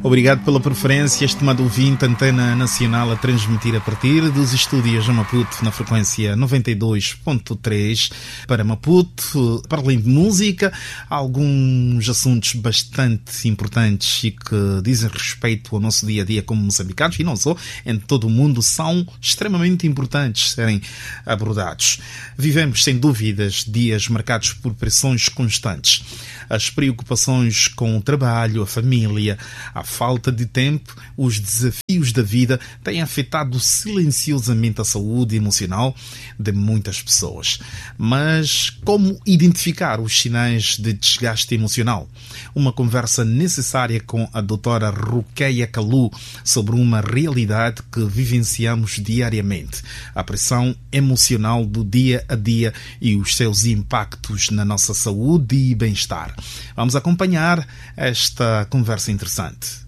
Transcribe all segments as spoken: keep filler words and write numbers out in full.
Obrigado pela preferência, estimado ouvinte, Antena Nacional a transmitir a partir dos estúdios de Maputo na frequência noventa e dois ponto três para Maputo. Para além de música, há alguns assuntos bastante importantes e que dizem respeito ao nosso dia-a-dia como moçambicanos, e não só, em todo o mundo, são extremamente importantes serem abordados. Vivemos, sem dúvidas, dias marcados por pressões constantes. As preocupações com o trabalho, a família, a falta de tempo, os desafios da vida têm afetado silenciosamente a saúde emocional de muitas pessoas. Mas como identificar os sinais de desgaste emocional? Uma conversa necessária com a doutora Rukeia Kalu sobre uma realidade que vivenciamos diariamente, a pressão emocional do dia a dia e os seus impactos na nossa saúde e bem-estar. Vamos acompanhar esta conversa interessante.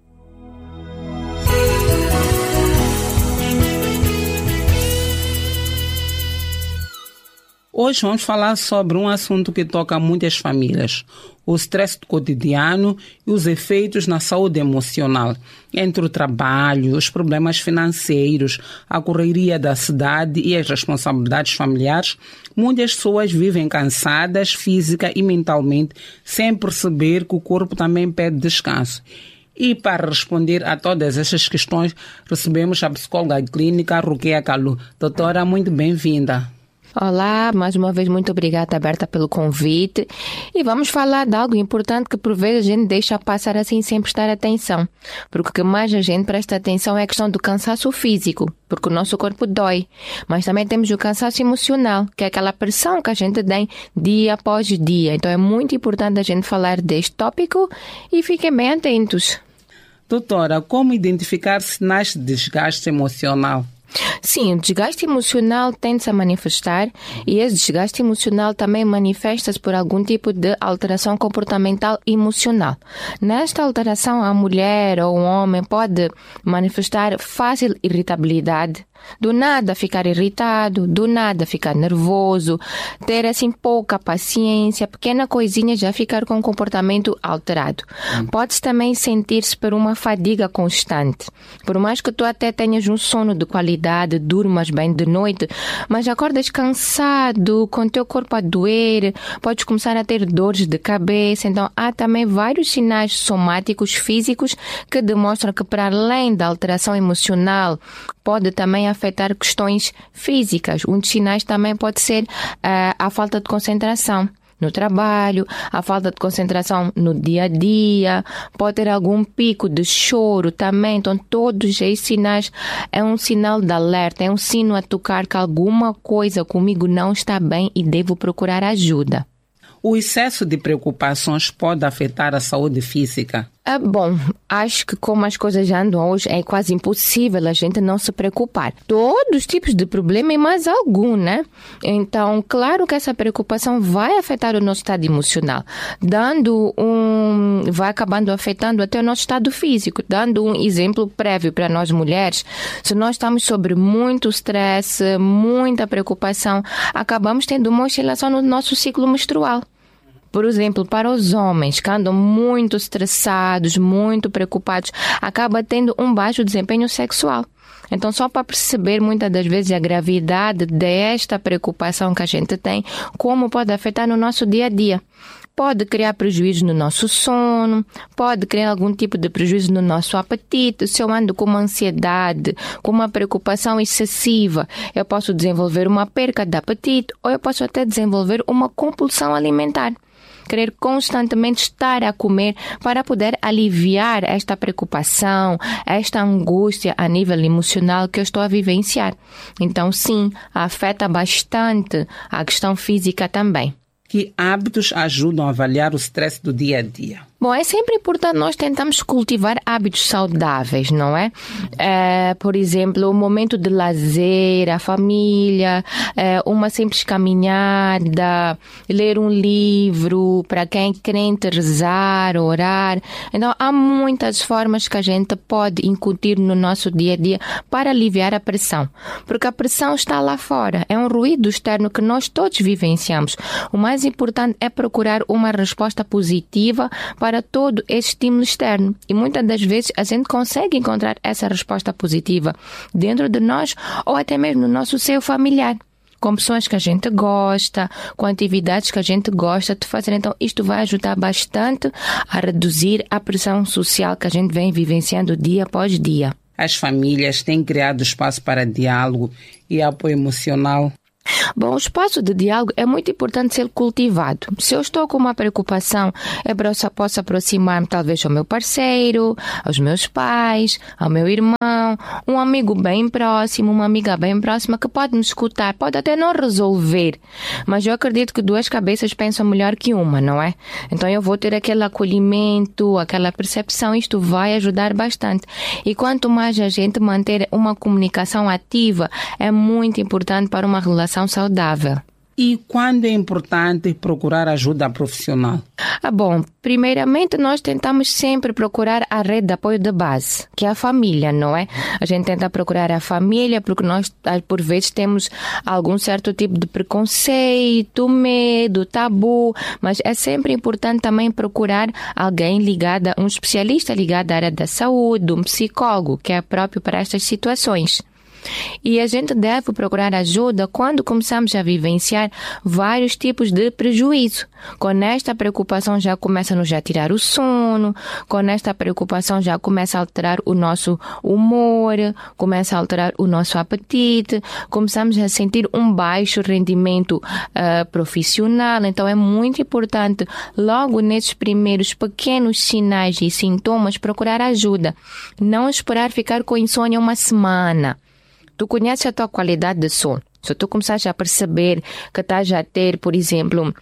Hoje vamos falar sobre um assunto que toca a muitas famílias: o stress do cotidiano e os efeitos na saúde emocional. Entre o trabalho, os problemas financeiros, a correria da cidade e as responsabilidades familiares, muitas pessoas vivem cansadas física e mentalmente, sem perceber que o corpo também pede descanso. E para responder a todas essas questões, recebemos a psicóloga clínica Rukeia Kalu. Doutora, muito bem-vinda. Olá, mais uma vez muito obrigada, Berta, pelo convite. E vamos falar de algo importante que por vezes a gente deixa passar assim sem prestar atenção. Porque o que mais a gente presta atenção é a questão do cansaço físico, porque o nosso corpo dói. Mas também temos o cansaço emocional, que é aquela pressão que a gente tem dia após dia. Então é muito importante a gente falar deste tópico e fiquem bem atentos. Doutora, como identificar sinais de desgaste emocional? Sim, o desgaste emocional tende-se a manifestar e esse desgaste emocional também manifesta-se por algum tipo de alteração comportamental emocional. Nesta alteração, a mulher ou o homem pode manifestar fácil irritabilidade, do nada ficar irritado, do nada ficar nervoso, ter assim pouca paciência, pequena coisinha já ficar com um comportamento alterado. Hum. Pode-se também sentir-se por uma fadiga constante. Por mais que tu até tenhas um sono de qualidade, durmas bem de noite, mas acordas cansado, com o teu corpo a doer, podes começar a ter dores de cabeça. Então há também vários sinais somáticos físicos que demonstram que, para além da alteração emocional, pode também afetar questões físicas. Um dos sinais também pode ser uh, a falta de concentração no trabalho, a falta de concentração no dia a dia, pode ter algum pico de choro também. Então todos esses sinais é um sinal de alerta, é um sino a tocar que alguma coisa comigo não está bem e devo procurar ajuda. O excesso de preocupações pode afetar a saúde física? É bom, acho que como as coisas andam hoje, é quase impossível a gente não se preocupar. Todos os tipos de problema e mais algum, né? Então, claro que essa preocupação vai afetar o nosso estado emocional, dando um, vai acabando afetando até o nosso estado físico. Dando um exemplo prévio para nós mulheres, se nós estamos sob muito estresse, muita preocupação, acabamos tendo uma oscilação no nosso ciclo menstrual. Por exemplo, para os homens que andam muito estressados, muito preocupados, acaba tendo um baixo desempenho sexual. Então, só para perceber muitas das vezes a gravidade desta preocupação que a gente tem, como pode afetar no nosso dia a dia. Pode criar prejuízo no nosso sono, pode criar algum tipo de prejuízo no nosso apetite. Se eu ando com uma ansiedade, com uma preocupação excessiva, eu posso desenvolver uma perca de apetite ou eu posso até desenvolver uma compulsão alimentar. Querer constantemente estar a comer para poder aliviar esta preocupação, esta angústia a nível emocional que eu estou a vivenciar. Então, sim, afeta bastante a questão física também. Que hábitos ajudam a avaliar o stress do dia a dia? Bom, é sempre importante nós tentarmos cultivar hábitos saudáveis, não é? é por exemplo, o momento de lazer, a família, é, uma simples caminhada, ler um livro, para quem é crente, rezar, orar. Então, há muitas formas que a gente pode incutir no nosso dia a dia para aliviar a pressão. Porque a pressão está lá fora, é um ruído externo que nós todos vivenciamos. O mais importante é procurar uma resposta positiva para para todo esse estímulo externo. E muitas das vezes a gente consegue encontrar essa resposta positiva dentro de nós ou até mesmo no nosso seio familiar, com pessoas que a gente gosta, com atividades que a gente gosta de fazer. Então, isto vai ajudar bastante a reduzir a pressão social que a gente vem vivenciando dia após dia. As famílias têm criado espaço para diálogo e apoio emocional. Bom, o espaço de diálogo é muito importante ser cultivado. Se eu estou com uma preocupação, é para eu posso aproximar-me talvez ao meu parceiro, aos meus pais, ao meu irmão, um amigo bem próximo, uma amiga bem próxima que pode me escutar, pode até não resolver, mas eu acredito que duas cabeças pensam melhor que uma, não é? Então eu vou ter aquele acolhimento, aquela percepção, isto vai ajudar bastante. E quanto mais a gente manter uma comunicação ativa, é muito importante para uma relação saudável. E quando é importante procurar ajuda profissional? Ah, bom, primeiramente nós tentamos sempre procurar a rede de apoio de base, que é a família, não é? A gente tenta procurar a família porque nós, por vezes, temos algum certo tipo de preconceito, medo, tabu, mas é sempre importante também procurar alguém ligado, um especialista ligado à área da saúde, um psicólogo, que é próprio para estas situações. E a gente deve procurar ajuda quando começamos a vivenciar vários tipos de prejuízo. Com esta preocupação já começa a nos a tirar o sono, com esta preocupação já começa a alterar o nosso humor, começa a alterar o nosso apetite, começamos a sentir um baixo rendimento uh, profissional. Então é muito importante, logo nesses primeiros pequenos sinais e sintomas, procurar ajuda. Não esperar ficar com insônia uma semana. Tu conheces a tua qualidade de sono. Se tu começares a perceber que estás a ter, por exemplo,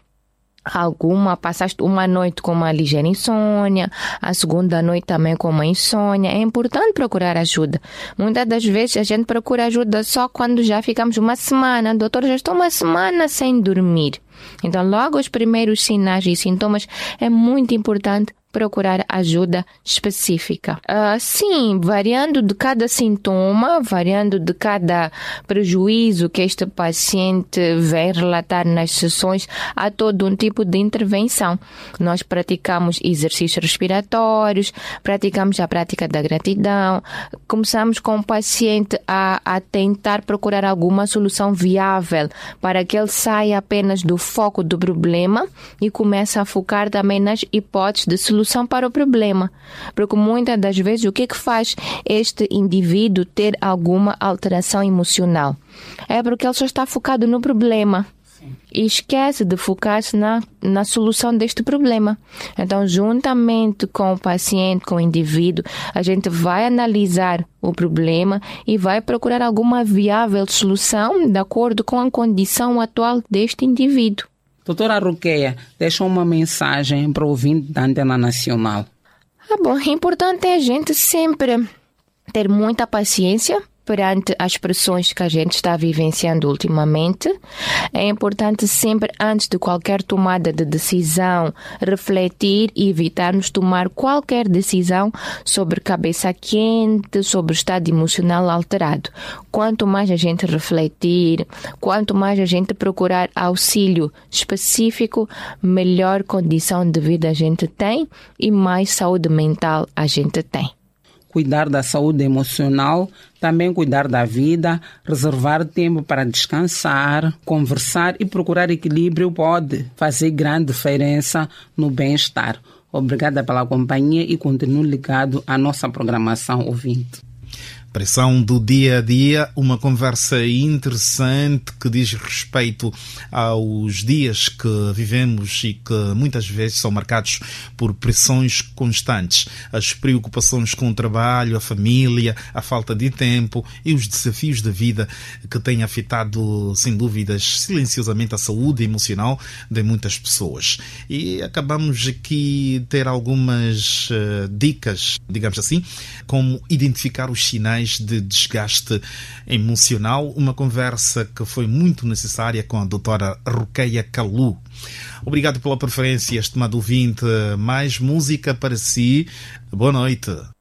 alguma, passaste uma noite com uma ligeira insônia, a segunda noite também com uma insônia, é importante procurar ajuda. Muitas das vezes a gente procura ajuda só quando já ficamos uma semana. Doutor, já estou uma semana sem dormir. Então, logo os primeiros sinais e sintomas, é muito importante procurar ajuda específica. Uh, sim, variando de cada sintoma, variando de cada prejuízo que este paciente vem relatar nas sessões, há todo um tipo de intervenção. Nós praticamos exercícios respiratórios, praticamos a prática da gratidão, começamos com o paciente a, a tentar procurar alguma solução viável para que ele saia apenas do foco do problema e comece a focar também nas hipóteses de solução para o problema, porque muitas das vezes o que é que faz este indivíduo ter alguma alteração emocional? É porque ele só está focado no problema. Sim. E esquece de focar-se na, na solução deste problema. Então, juntamente com o paciente, com o indivíduo, a gente vai analisar o problema e vai procurar alguma viável solução de acordo com a condição atual deste indivíduo. Doutora Ruqueia, deixa uma mensagem para o ouvinte da Antena Nacional. Ah, bom, é importante a gente sempre ter muita paciência perante as pressões que a gente está vivenciando ultimamente. É importante sempre, antes de qualquer tomada de decisão, refletir e evitarmos tomar qualquer decisão sobre cabeça quente, sobre o estado emocional alterado. Quanto mais a gente refletir, quanto mais a gente procurar auxílio específico, melhor condição de vida a gente tem e mais saúde mental a gente tem. Cuidar da saúde emocional, também cuidar da vida, reservar tempo para descansar, conversar e procurar equilíbrio pode fazer grande diferença no bem-estar. Obrigada pela companhia e continue ligado à nossa programação, ouvinte. Pressão do dia a dia, uma conversa interessante que diz respeito aos dias que vivemos e que muitas vezes são marcados por pressões constantes. As preocupações com o trabalho, a família, a falta de tempo e os desafios da vida que têm afetado, sem dúvidas, silenciosamente a saúde emocional de muitas pessoas. E acabamos aqui ter algumas uh, dicas, digamos assim, como identificar os sinais de desgaste emocional, uma conversa que foi muito necessária com a doutora Ruqueia Kalu. Obrigado pela preferência, estimado ouvinte. Mais música para si. Boa noite.